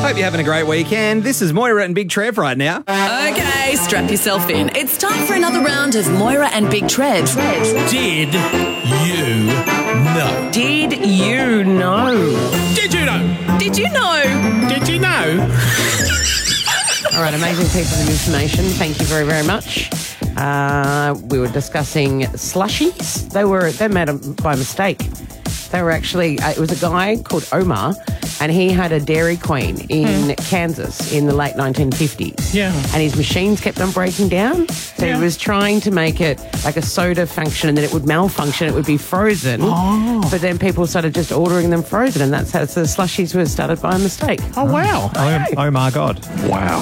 Hope you're having a great weekend. This is Moira and Big Trev right now. Okay, strap yourself in. It's time for another round of Moira and Big Trev. Did you know? Did you know? Did you know? Did you know? Did you know? All right, amazing pieces of information. Thank you very, very much. We were discussing slushies. They made them by mistake. They were actually, it was a guy called Omar, and he had a Dairy Queen in Kansas in the late 1950s. Yeah. And his machines kept on breaking down. So he was trying to make it like a soda function, and then it would malfunction. It would be frozen. Oh. But then people started just ordering them frozen, and that's how the slushies were started by mistake. Oh, wow. Oh my God. Wow.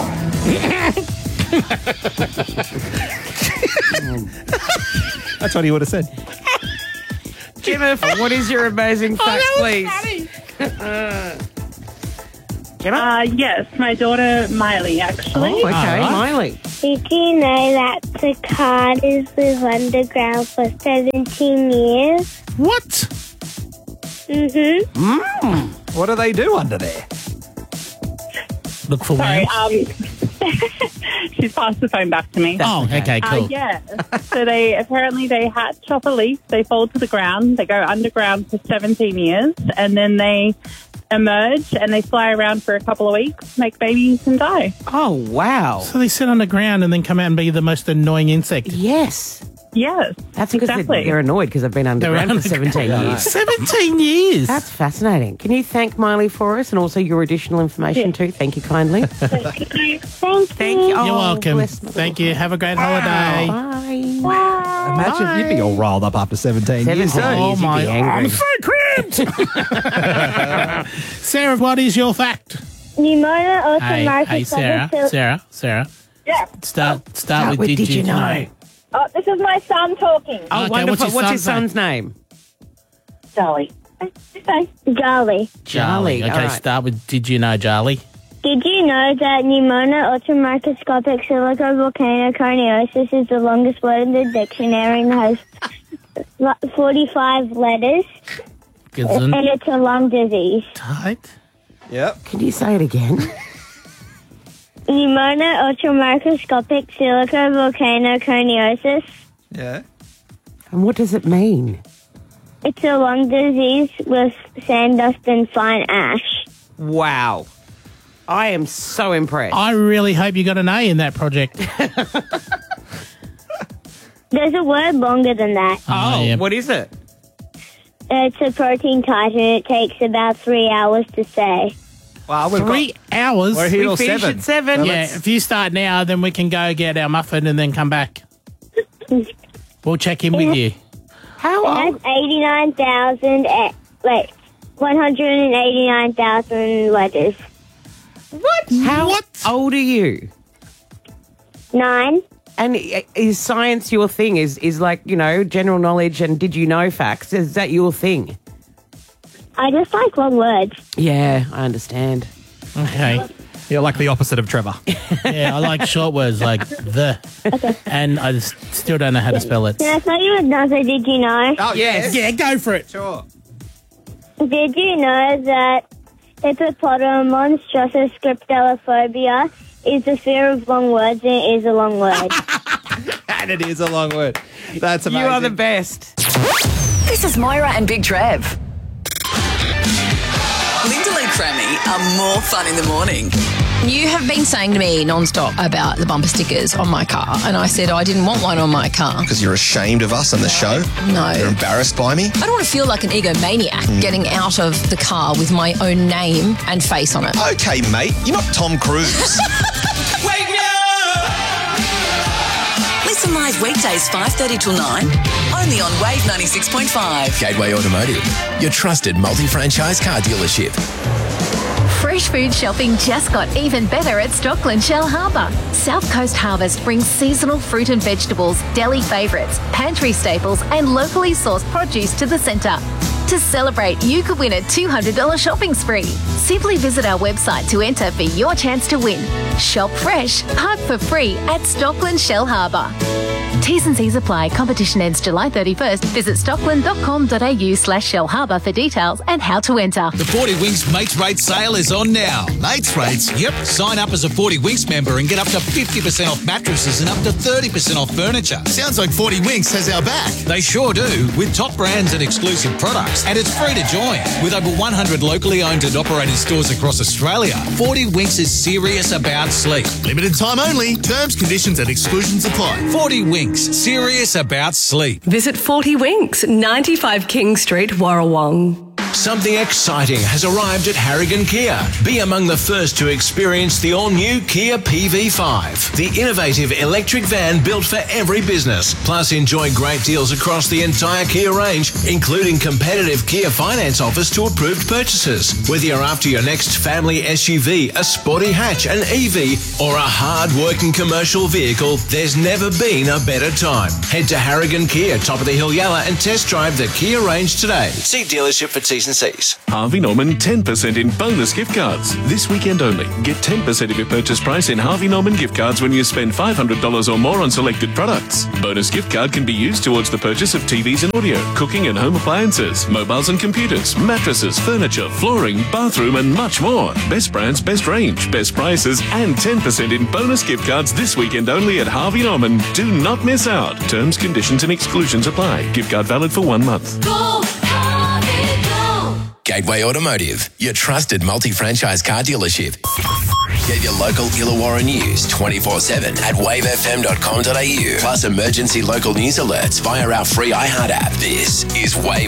That's what he would have said. Gemma, what is your amazing fact, please? Gemma? Yes, my daughter Miley, actually. Oh, okay, right. Miley. Did you know that the card is live underground for 17 years? What? Mm-hmm. What do they do under there? Look for Sorry, worms. she's passed the phone back to me. Oh, okay, cool. Yeah. So they hatch off a leaf, they fall to the ground, they go underground for 17 years, and then they emerge and they fly around for a couple of weeks, make babies and die. Oh, wow. So they sit on the ground and then come out and be the most annoying insect. Yes. Yes. That's because exactly. they're annoyed because they've been underground for 17 years. 17 years. That's fascinating. Can you thank Miley for us and also your additional information too? Thank you kindly. Thank you. Thank you. You're Oh, welcome. bless my Thank you. Have a great holiday. Bye. Imagine you'd be all riled up after 17 years. 17 Oh, years, you'd my. be angry. I'm so cramped. Sarah, what is your fact? Pneumonia also Hey, Sarah. Yeah. Start with did you know? Oh, this is my son talking. Oh, Okay, wonderful. what's What's your his son's name? Charlie. Jolly. Charlie. Okay, All right. start with did you know, Charlie? Did you know that pneumonia ultramicroscopic silicovolcanoconiosis is the longest word in the dictionary and has 45 letters, and it's a lung disease? Tight. Yep. Can you say it again? Pneumonia ultramicroscopic silicovolcanoconiosis. Yeah. And what does it mean? It's a lung disease with sand dust and fine ash. Wow. I am so impressed. I really hope you got an A in that project. There's a word longer than that. yeah. What is it? It's a protein type and it takes about 3 hours to say. Well, we've 3 hours. We're here till We finish 7. at 7. Yeah, if you start now, then we can go get our muffin and then come back. We'll check in with you. How old? That's 189,000 letters. What? How old are you? 9. And is science your thing? Is like, you know, general knowledge and did you know facts? Is that your thing? I just like long words. Yeah, I understand. Okay. You're like the opposite of Trevor. Yeah, I like short words like the. And I still don't know how to spell it. Can I tell you another did you know? Oh, yes. Yeah, go for it. Sure. Did you know that hippopotamon strophoscriptelophobia is the fear of long words and it is a long word? And it is a long word. That's amazing. You are the best. This is Moira and Big Trev. Linda and Crammy are more fun in the morning. You have been saying to me non-stop about the bumper stickers on my car, and I said I didn't want one on my car. Because you're ashamed of us on the show? No. You're embarrassed by me? I don't want to feel like an egomaniac getting out of the car with my own name and face on it. Okay, mate, you're not Tom Cruise. Wake me up! Listen live weekdays 5:30 till 9, only on Wave 96.5. Gateway Automotive, your trusted multi-franchise car dealership. Fresh food shopping just got even better at Stockland Shell Harbour. South Coast Harvest brings seasonal fruit and vegetables, deli favourites, pantry staples and locally sourced produce to the centre. To celebrate, you could win a $200 shopping spree. Simply visit our website to enter for your chance to win. Shop fresh, park for free at Stockland Shell Harbour. T's and C's apply. Competition ends July 31st. Visit stockland.com.au/Shell Harbour for details and how to enter. The 40 Winks Mates Rate sale is on now. Mates rates? Yep. Sign up as a 40 Winks member and get up to 50% off mattresses and up to 30% off furniture. Sounds like 40 Winks has our back. They sure do, with top brands and exclusive products. And it's free to join. With over 100 locally owned and operated stores across Australia, 40 Winks is serious about sleep. Limited time only. Terms, conditions and exclusions apply. 40 Winks, serious about sleep. Visit 40 Winks, 95 King Street, Warrawong. Something exciting has arrived at Harrigan Kia. Be among the first to experience the all-new Kia PV5, the innovative electric van built for every business. Plus, enjoy great deals across the entire Kia range, including competitive Kia finance offers to approved purchases. Whether you're after your next family SUV, a sporty hatch, an EV, or a hard-working commercial vehicle, there's never been a better time. Head to Harrigan Kia, top of the hill Yalla, and test drive the Kia range today. See dealership for T's and C's. Harvey Norman 10% in bonus gift cards. This weekend only. Get 10% of your purchase price in Harvey Norman gift cards when you spend $500 or more on selected products. Bonus gift card can be used towards the purchase of TVs and audio, cooking and home appliances, mobiles and computers, mattresses, furniture, flooring, bathroom and much more. Best brands, best range, best prices and 10% in bonus gift cards this weekend only at Harvey Norman. Do not miss out. Terms, conditions and exclusions apply. Gift card valid for 1 month. Go, Harvey, go. Gateway Automotive, your trusted multi-franchise car dealership. Get your local Illawarra news 24/7 at wavefm.com.au. Plus emergency local news alerts via our free iHeart app. This is Wave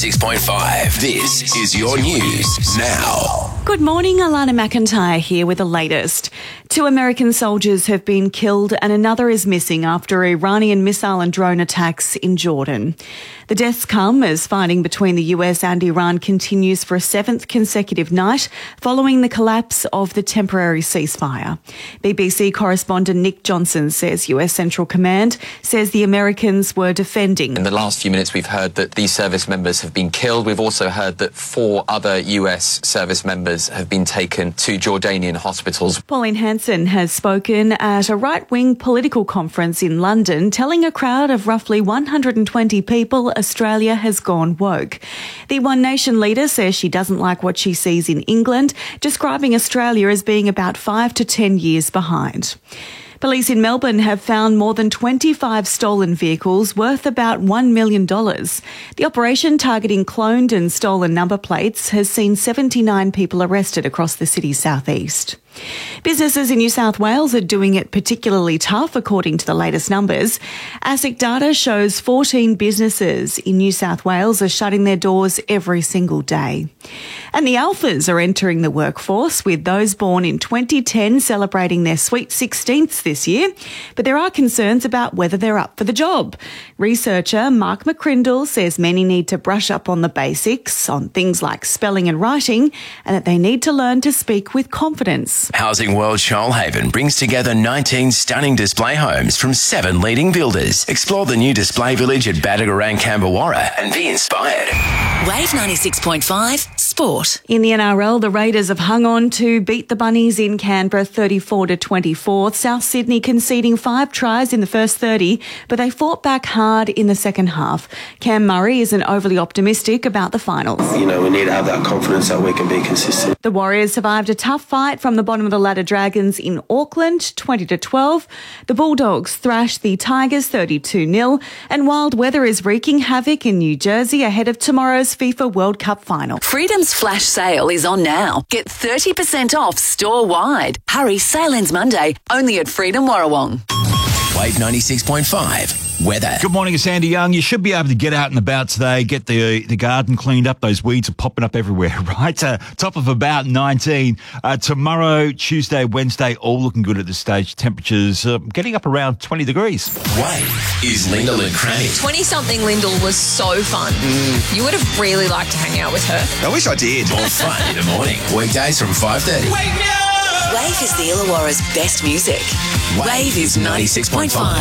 96.5. This is your news now. Good morning, Alana McIntyre here with the latest. 2 American soldiers have been killed and another is missing after Iranian missile and drone attacks in Jordan. The deaths come as fighting between the US and Iran continues for a 7th consecutive night following the collapse of the temporary ceasefire. BBC correspondent Nick Johnson says US Central Command says the Americans were defending. In the last few minutes, we've heard that these service members have been killed. We've also heard that 4 other US service members have been taken to Jordanian hospitals. Pauline Hanson has spoken at a right-wing political conference in London, telling a crowd of roughly 120 people Australia has gone woke. The One Nation leader says she doesn't like what she sees in England, describing Australia as being about 5 to 10 years behind. Police in Melbourne have found more than 25 stolen vehicles worth about $1 million. The operation targeting cloned and stolen number plates has seen 79 people arrested across the city's southeast. Businesses in New South Wales are doing it particularly tough, according to the latest numbers. ASIC data shows 14 businesses in New South Wales are shutting their doors every single day. And the Alphas are entering the workforce, with those born in 2010 celebrating their sweet 16th this year. But there are concerns about whether they're up for the job. Researcher Mark McCrindle says many need to brush up on the basics, on things like spelling and writing, and that they need to learn to speak with confidence. Housing World Shoalhaven brings together 19 stunning display homes from 7 leading builders. Explore the new display village at Badagarang, Camberwarra and be inspired. Wave 96.5 Sport. In the NRL, the Raiders have hung on to beat the Bunnies in Canberra 34-24. South Sydney conceding 5 tries in the first 30, but they fought back hard in the second half. Cam Murray isn't overly optimistic about the finals. We need to have that confidence that we can be consistent. The Warriors survived a tough fight from the bottom of the ladder Dragons in Auckland, 20-12. The Bulldogs thrashed the Tigers 32-0, and wild weather is wreaking havoc in New Jersey ahead of tomorrow's FIFA World Cup final. Freedom's flash sale is on now. Get 30% off store-wide. Hurry, sale ends Monday, only at Freedom Warrawong. Wave 96.5. Weather. Good morning, it's Andy Young. You should be able to get out and about today, get the garden cleaned up. Those weeds are popping up everywhere, right? Top of about 19. Tomorrow, Tuesday, Wednesday, all looking good at this stage. Temperatures getting up around 20 degrees. Wave is Lyndall and Cranny. 20-something Lyndall was so fun. You would have really liked to hang out with her. I wish I did. More fun in the morning. Weekdays from 5:30. Wave is the Illawarra's best music. Wave is 96.5.